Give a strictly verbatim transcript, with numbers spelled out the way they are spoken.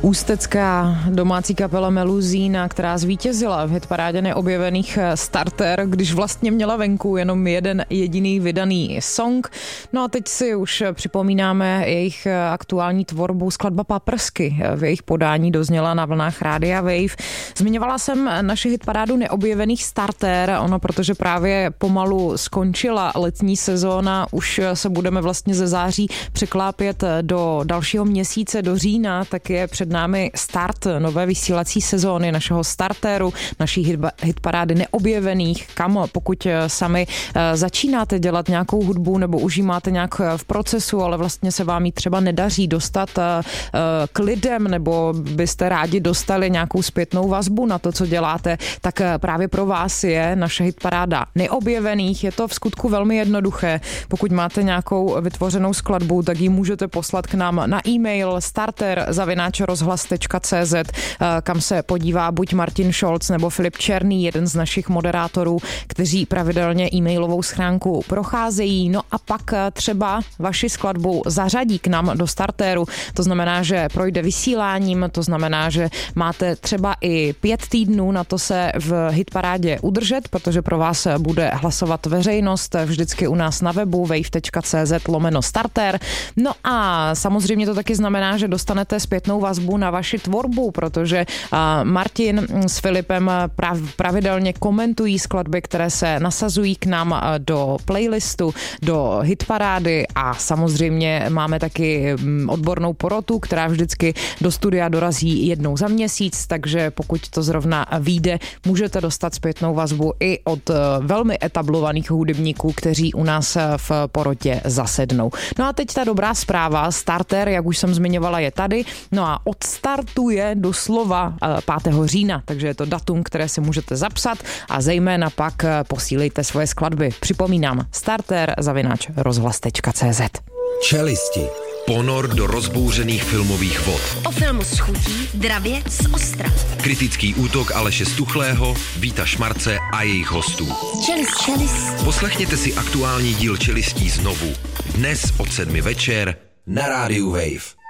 Ústecká domácí kapela Meluzína, která zvítězila v hitparádě neobjevených Starter, když vlastně měla venku jenom jeden jediný vydaný song. No a teď si už připomínáme jejich aktuální tvorbu. Skladba Paprsky v jejich podání dozněla na vlnách Rádia Wave. Zmiňovala jsem naši hitparádu neobjevených Starter, ono protože právě pomalu skončila letní sezóna, už se budeme vlastně ze září překlápět do dalšího měsíce, do října, tak je před námi start nové vysílací sezóny našeho startéru, naší hitparády neobjevených, kam pokud sami začínáte dělat nějakou hudbu nebo už ji máte nějak v procesu, ale vlastně se vám ji třeba nedaří dostat k lidem nebo byste rádi dostali nějakou zpětnou vazbu na to, co děláte, tak právě pro vás je naše hitparáda neobjevených. Je to v skutku velmi jednoduché. Pokud máte nějakou vytvořenou skladbu, tak ji můžete poslat k nám na e-mail starter zavináč rozhlas tečka cé zet, kam se podívá buď Martin Scholz nebo Filip Černý, jeden z našich moderátorů, kteří pravidelně e-mailovou schránku procházejí. No a pak třeba vaši skladbu zařadí k nám do startéru. To znamená, že projde vysíláním, to znamená, že máte třeba i pět týdnů na to se v hitparádě udržet, protože pro vás bude hlasovat veřejnost vždycky u nás na webu wave tečka cé zet lomeno starter. No a samozřejmě to taky znamená, že dostanete zpětnou vazbu na vaši tvorbu, protože Martin s Filipem pravidelně komentují skladby, které se nasazují k nám do playlistu, do hitparády a samozřejmě máme taky odbornou porotu, která vždycky do studia dorazí jednou za měsíc, takže pokud to zrovna vyjde, můžete dostat zpětnou vazbu i od velmi etablovaných hudebníků, kteří u nás v porotě zasednou. No a teď ta dobrá zpráva, starter, jak už jsem zmiňovala, je tady, no a odstartuje doslova pátého října, takže je to datum, které si můžete zapsat a zejména pak posílejte svoje skladby. Připomínám, starter zavináč rozhlas tečka cé zet. Čelisti. Ponor do rozbouřených filmových vod. O filmu s chutí, dravě z ostra. Kritický útok Aleše Stuchlého, Víta Šmarce a jejich hostů. Čelist, čelist. Poslechněte si aktuální díl Čelistí znovu. Dnes od sedmi večer na rádiu Wave.